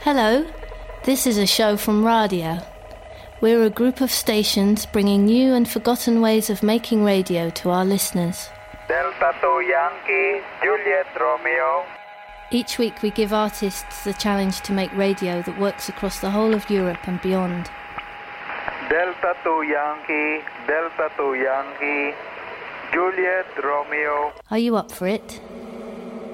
Hello, this is a show from Radio. We're a group of stations bringing new and forgotten ways of making radio to our listeners. Delta 2 Yankee, Juliet Romeo. Each week we give artists the challenge to make radio that works across the whole of Europe and beyond. Delta 2 Yankee, Juliet Romeo. Are you up for it?